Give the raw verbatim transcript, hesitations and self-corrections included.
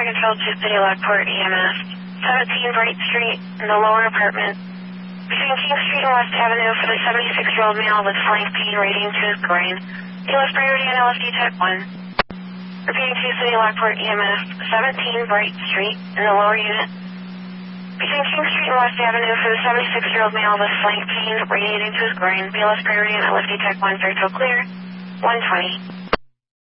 control to City Lockport E M S, seventeen Bright Street in the lower apartment. Between King Street and West Avenue for the seventy-six-year-old male with flank pain radiating to his groin. B L S priority on L F D type one. Repeating to City Lockport E M S, seventeen Bright Street in the lower unit. Between King Street and West Avenue for the seventy-six-year-old male with flank pain radiating to his groin. B L S priority on L F D type one, third till clear. one twenty.